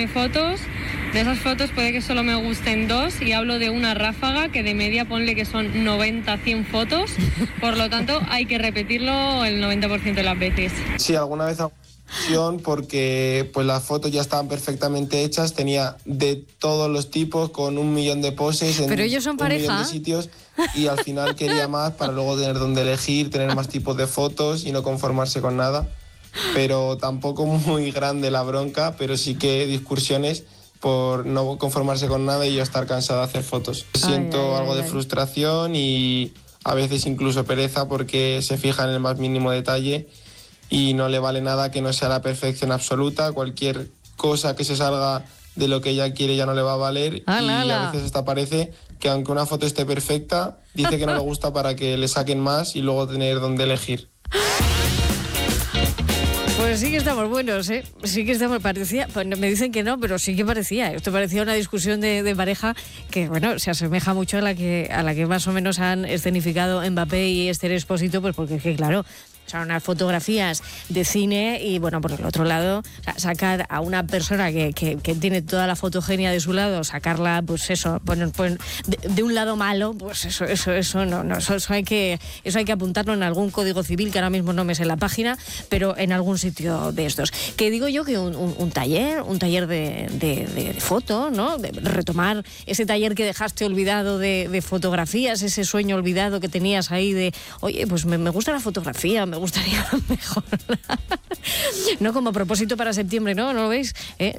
de fotos. De esas fotos puede que solo me gusten 2 y hablo de una ráfaga que de media ponle que son 90, 100 fotos. Por lo tanto, hay que repetirlo el 90% de las veces. Sí, alguna vez porque pues las fotos ya estaban perfectamente hechas, tenía de todos los tipos con 1 millón de poses en Pero ellos son 1 millón pareja de sitios y al final quería más para luego tener donde elegir, tener más tipos de fotos y no conformarse con nada. Pero tampoco muy grande la bronca, pero sí que discusiones por no conformarse con nada y yo estar cansado de hacer fotos. Siento algo de frustración y a veces incluso pereza porque se fija en el más mínimo detalle y no le vale nada que no sea la perfección absoluta. Cualquier cosa que se salga de lo que ella quiere ya no le va a valer. A veces hasta parece que aunque una foto esté perfecta, dice que no le gusta para que le saquen más y luego tener donde elegir. Pues sí que estamos buenos, ¿eh? Sí que estamos, parecía, pues me dicen que no, pero sí que parecía. Esto parecía una discusión de pareja que, bueno, se asemeja mucho a la que más o menos han escenificado Mbappé y Esther Expósito, pues porque es que, claro, son unas fotografías de cine y, bueno, por el otro lado, sacar a una persona que tiene toda la fotogenia de su lado, sacarla, pues eso, poner de un lado malo, pues eso hay que apuntarlo en algún código civil, que ahora mismo no me sé la página, pero en algún sitio de estos. Que digo yo que un taller de foto, ¿no? De retomar ese taller que dejaste olvidado de fotografías, ese sueño olvidado que tenías ahí de, oye, pues me gusta la fotografía, me gustaría mejor. No, como propósito para septiembre, ¿no? ¿No lo veis?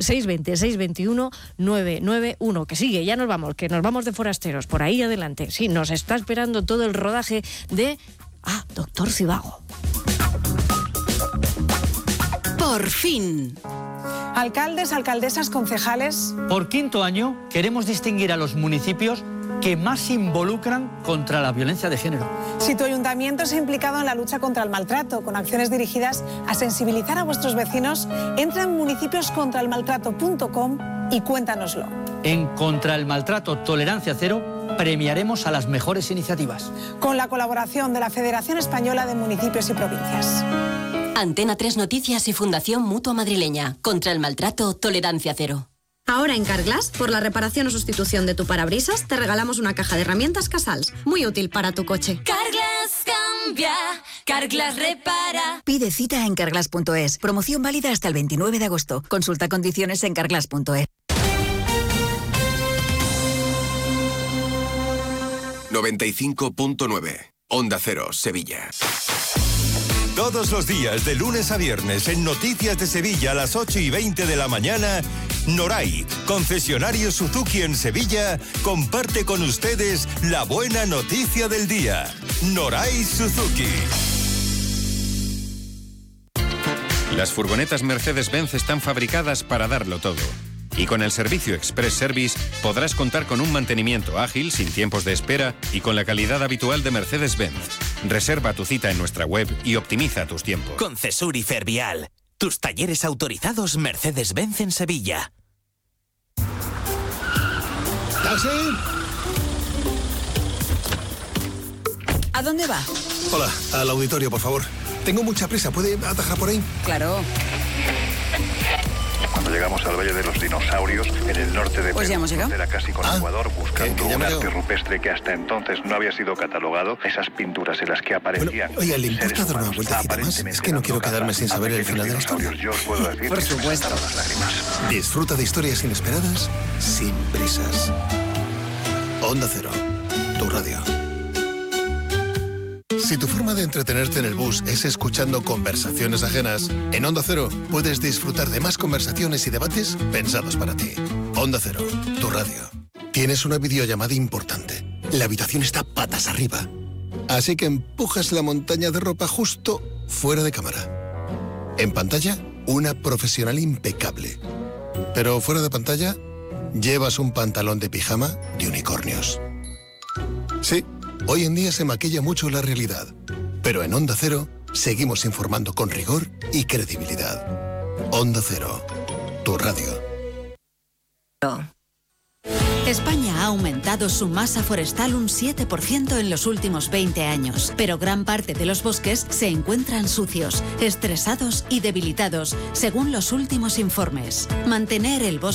620-621-991. Que sigue, ya nos vamos, que nos vamos de forasteros. Por ahí adelante. Sí, nos está esperando todo el rodaje de... Doctor Zivago. Por fin. Alcaldes, alcaldesas, concejales. Por 5º año queremos distinguir a los municipios que más se involucran contra la violencia de género. Si tu ayuntamiento se ha implicado en la lucha contra el maltrato, con acciones dirigidas a sensibilizar a vuestros vecinos, entra en municipioscontraelmaltrato.com y cuéntanoslo. En Contra el Maltrato Tolerancia Cero premiaremos a las mejores iniciativas. Con la colaboración de la Federación Española de Municipios y Provincias. Antena 3 Noticias y Fundación Mutua Madrileña. Contra el Maltrato Tolerancia Cero. Ahora en Carglass, por la reparación o sustitución de tu parabrisas, te regalamos una caja de herramientas Casals, muy útil para tu coche. Carglass cambia, Carglass repara. Pide cita en carglass.es. Promoción válida hasta el 29 de agosto. Consulta condiciones en carglass.es. 95.9 Onda Cero, Sevilla. Todos los días, de lunes a viernes, en Noticias de Sevilla a las 8:20 de la mañana, Noray, concesionario Suzuki en Sevilla, comparte con ustedes la buena noticia del día. Noray Suzuki. Las furgonetas Mercedes-Benz están fabricadas para darlo todo. Y con el servicio Express Service podrás contar con un mantenimiento ágil, sin tiempos de espera y con la calidad habitual de Mercedes-Benz. Reserva tu cita en nuestra web y optimiza tus tiempos. Con Cesur y Fervial, tus talleres autorizados Mercedes-Benz en Sevilla. ¿Taxi? ¿A dónde va? Hola, al auditorio, por favor. Tengo mucha prisa, ¿puede atajar por ahí? Claro. Cuando llegamos al Valle de los Dinosaurios, en el norte de pues ya hemos llegado. Era casi con Ecuador, buscando que un arte rupestre que hasta entonces no había sido catalogado. Esas pinturas en las que aparecían... Bueno, oye, ¿le importa dar una vueltecita más? Es que no quiero quedarme sin saber el final de la historia. Yo os puedo decir por supuesto. Las lágrimas. Disfruta de historias inesperadas, sin prisas. Onda Cero, tu radio. Si tu forma de entretenerte en el bus es escuchando conversaciones ajenas, en Onda Cero puedes disfrutar de más conversaciones y debates pensados para ti. Onda Cero, tu radio. Tienes una videollamada importante. La habitación está patas arriba. Así que empujas la montaña de ropa justo fuera de cámara. En pantalla, una profesional impecable. Pero fuera de pantalla, llevas un pantalón de pijama de unicornios. Sí. Hoy en día se maquilla mucho la realidad, pero en Onda Cero seguimos informando con rigor y credibilidad. Onda Cero, tu radio. España ha aumentado su masa forestal un 7% en los últimos 20 años, pero gran parte de los bosques se encuentran sucios, estresados y debilitados, según los últimos informes. Mantener el bosque